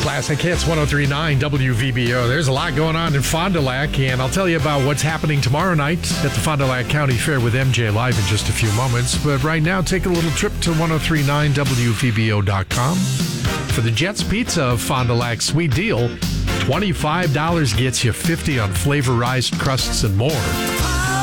Classic Hits 103.9 WVBO. There's a lot going on in Fond du Lac, and I'll tell you about what's happening tomorrow night at the Fond du Lac County Fair with MJ Live in just a few moments. But right now, take a little trip to 1039WVBO.com. For the Jets Pizza Fond du Lac sweet deal, $25 gets you $50 on flavorized crusts and more.